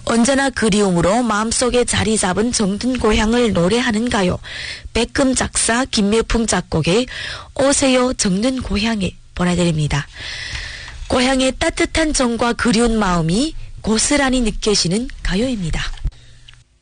언제나 그리움으로 마음속에 자리 잡은 정든 고향을 노래하는 가요. 백금 작사 김매풍 작곡의 오세요 정든 고향에 보내드립니다. 고향의 따뜻한 정과 그리운 마음이 고스란히 느껴지는 가요입니다.